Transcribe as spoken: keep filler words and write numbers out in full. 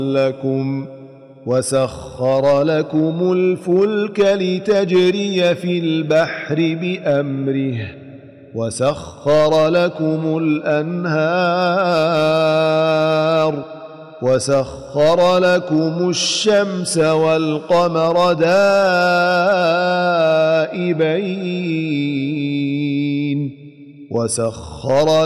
لكم وسخر لكم الفلك لتجري في البحر بأمره وسخر لكم الأنهار وسخر لكم الشمس والقمر دائبين وسخر